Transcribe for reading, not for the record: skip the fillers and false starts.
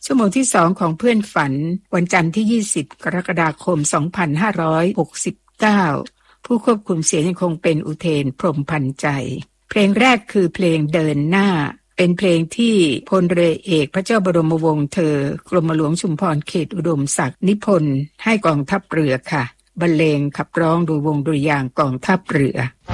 ชั่วโมงที่2ของเพื่อนฝันวันจันทร์ที่20กรกฎาคม2569ผู้ควบคุมเสียงยังคงเป็นอุเทนพรหมพันธุ์ใจเพลงแรกคือเพลงเดินหน้าเป็นเพลงที่พลเรือเอกพระเจ้าบรมวงศ์เธอกรมหลวงชุมพรเขตอุดมศักดิ์นิพนธ์ให้กองทัพเรือค่ะบรรเลงขับร้องโดยวงดุริยางค์กองทัพเรือ